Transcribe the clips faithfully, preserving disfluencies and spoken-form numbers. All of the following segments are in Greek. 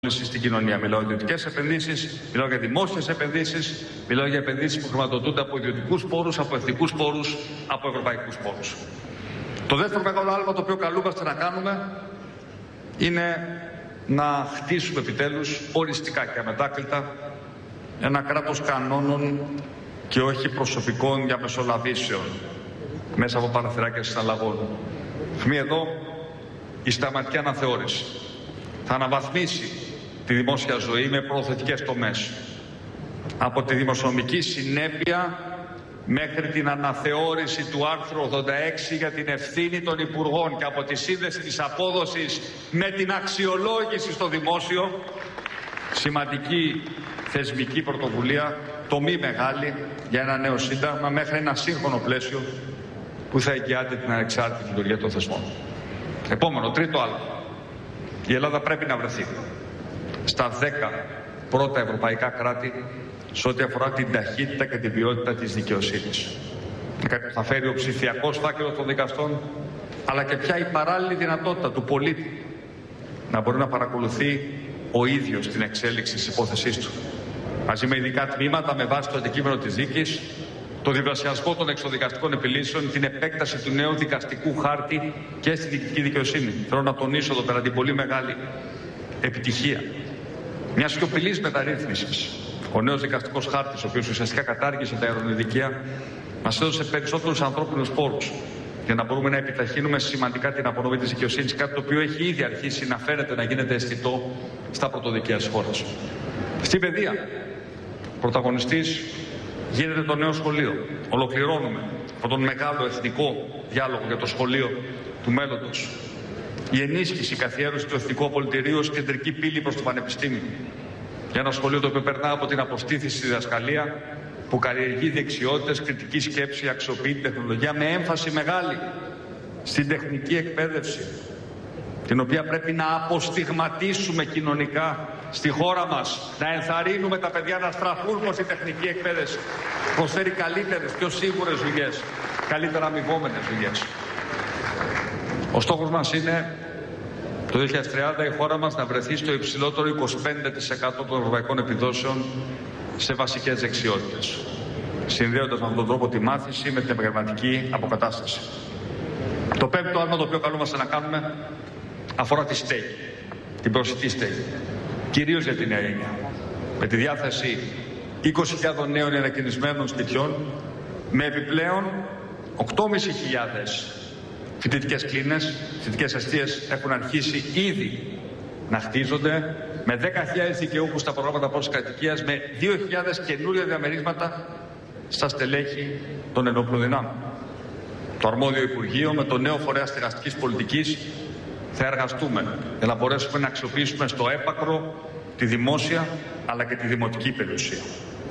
στην κοινωνία. Μιλάω για ιδιωτικές επενδύσεις, μιλάω για δημόσιες επενδύσεις, μιλάω για επενδύσεις που χρηματοδοτούνται από ιδιωτικούς πόρους, από εθνικούς πόρους, από ευρωπαϊκούς πόρους. Το δεύτερο μεγάλο άλμα το οποίο καλούμαστε να κάνουμε είναι να χτίσουμε επιτέλους οριστικά και αμετάκλητα ένα κράτος κανόνων και όχι προσωπικών διαμεσολαβήσεων μέσα από παραθυράκια συναλλαγών. Χμεί εδώ η συνταγματική αναθεώρηση θα αναβαθμίσει τη δημόσια ζωή με προθετικές τομές. Από τη δημοσιονομική συνέπεια μέχρι την αναθεώρηση του άρθρου ογδόντα έξι για την ευθύνη των υπουργών και από τη σύνδεση της απόδοσης με την αξιολόγηση στο δημόσιο, σημαντική θεσμική πρωτοβουλία, τομή μεγάλη για ένα νέο σύνταγμα μέχρι ένα σύγχρονο πλαίσιο που θα εγγυάται την ανεξάρτητη λειτουργία των θεσμών. Επόμενο, τρίτο άλλο. Η Ελλάδα πρέπει να βρεθεί στα δέκα πρώτα ευρωπαϊκά κράτη σε ό,τι αφορά την ταχύτητα και την ποιότητα της δικαιοσύνης. Κάτι που θα φέρει ο ψηφιακός φάκελος των δικαστών, αλλά και πια η παράλληλη δυνατότητα του πολίτη να μπορεί να παρακολουθεί ο ίδιος την εξέλιξη της υπόθεσής του. Μαζί με ειδικά τμήματα με βάση το αντικείμενο της δίκης, το διπλασιασμό των εξοδικαστικών επιλύσεων, την επέκταση του νέου δικαστικού χάρτη και στη διοικητική δικαιοσύνη. Θέλω να τονίσω εδώ πέρα την πολύ μεγάλη επιτυχία μια σιωπηλής μεταρρύθμισης. Ο νέος δικαστικός χάρτης, ο οποίος ουσιαστικά κατάργησε τα αερονεδικεία, μας έδωσε περισσότερους ανθρώπινους πόρους για να μπορούμε να επιταχύνουμε σημαντικά την απονομή της δικαιοσύνης, κάτι το οποίο έχει ήδη αρχίσει να φαίνεται να γίνεται αισθητό στα πρωτοδικαία της χώρας. Στην παιδεία, πρωταγωνιστής γίνεται το νέο σχολείο. Ολοκληρώνουμε αυτόν τον μεγάλο εθνικό διάλογο για το σχολείο του μέλλοντος. Η ενίσχυση, η καθιέρωση του εθνικού απολυτηρίου ως κεντρική πύλη προς το πανεπιστήμιο. Για ένα σχολείο το οποίο περνά από την αποστήθηση στη διδασκαλία, που καλλιεργεί δεξιότητες, κριτική σκέψη, αξιοποιεί την τεχνολογία με έμφαση μεγάλη στην τεχνική εκπαίδευση, την οποία πρέπει να αποστιγματίσουμε κοινωνικά στη χώρα μας, να ενθαρρύνουμε τα παιδιά να στραφούν προς η τεχνική εκπαίδευση. Προσφέρει καλύτερες, πιο σίγουρες δουλειές, καλύτερα αμοιβόμενες δουλειές. Ο στόχος μας είναι το δύο χιλιάδες τριάντα η χώρα μας να βρεθεί στο υψηλότερο είκοσι πέντε τοις εκατό των ευρωπαϊκών επιδόσεων σε βασικές δεξιότητες, συνδέοντας με αυτόν τον τρόπο τη μάθηση με την επαγγελματική αποκατάσταση. Το πέμπτο άλμα το οποίο καλούμαστε να κάνουμε αφορά τη στέγη, την προσιτή στέγη, κυρίως για την νέα γενιά. Με τη διάθεση είκοσι χιλιάδες νέων ανακαινισμένων σπιτιών, με επιπλέον οκτώ χιλιάδες πεντακόσιες φοιτητικές κλίνες, φοιτητικές εστίες έχουν αρχίσει ήδη να χτίζονται, με δέκα χιλιάδες δικαιούχους στα προγράμματα πρώτης κατοικίας, με δύο χιλιάδες καινούργια διαμερίσματα στα στελέχη των ενόπλων δυνάμεων. Το αρμόδιο Υπουργείο με το νέο φορέα στεγαστικής πολιτικής θα εργαστούμε για να μπορέσουμε να αξιοποιήσουμε στο έπακρο τη δημόσια αλλά και τη δημοτική περιουσία.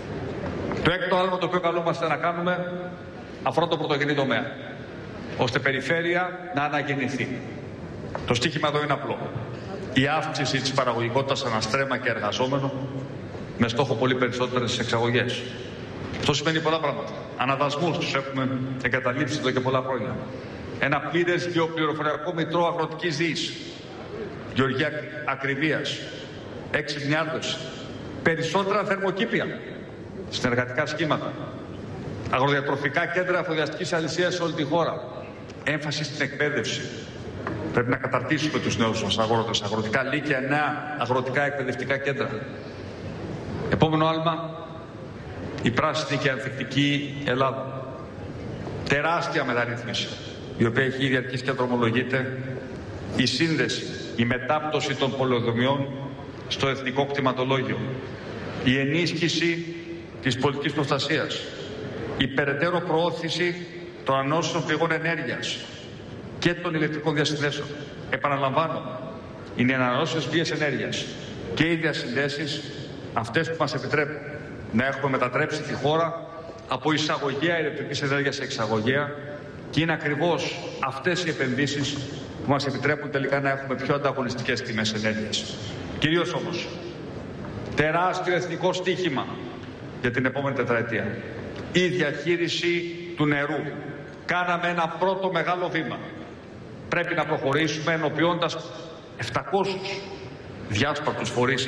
Το έκτο άλμα το οποίο καλούμαστε να κάνουμε αφορά το πρωτογενή τομέα, ώστε περιφέρεια να αναγεννηθεί. Το στίχημα εδώ είναι απλό. Η αύξηση της παραγωγικότητας αναστρέμα και εργαζόμενο με στόχο πολύ περισσότερες εξαγωγές. Αυτό σημαίνει πολλά πράγματα. Αναδασμούς τους έχουμε εγκαταλείψει εδώ και πολλά χρόνια. Ένα πλήρες γεωπληροφοριακό μητρό αγροτικής διοίκησης, γεωργία ακριβίας, έξυπνη άρδευση, περισσότερα θερμοκήπια, συνεργατικά σχήματα, αγροδιατροφικά κέντρα αφοδιαστικής αλυσίας σε όλη τη χώρα, έμφαση στην εκπαίδευση. Πρέπει να καταρτήσουμε τους νέους μας αγρότες, αγροτικά λύκεια, νέα αγροτικά εκπαιδευτικά κέντρα. Επόμενο άλμα, η πράσινη και ανθεκτική Ελλάδα. Τεράστια μεταρρύθμιση, η οποία έχει ήδη αρχίσει και δρομολογείται, η σύνδεση, η μετάπτωση των πολεοδομιών στο εθνικό κτηματολόγιο, η ενίσχυση της πολιτικής προστασίας, η περαιτέρω προώθηση των ανανεώσιμων πηγών ενέργειας και των ηλεκτρικών διασυνδέσεων. Επαναλαμβάνω, είναι οι ανανεώσιμες πηγές ενέργειας και οι διασυνδέσεις αυτές που μας επιτρέπουν να έχουμε μετατρέψει τη χώρα από εισαγωγέα ηλεκτρικής ενέργειας σε εξαγωγέα, και είναι ακριβώς αυτές οι επενδύσεις που μας επιτρέπουν τελικά να έχουμε πιο ανταγωνιστικές τιμές ενέργειας. Κυρίως όμως, τεράστιο εθνικό στίχημα για την επόμενη τετραετία. Η διαχείριση του νερού. Κάναμε ένα πρώτο μεγάλο βήμα. Πρέπει να προχωρήσουμε ενοποιώντας επτακόσιους διάσπαρτους φορείς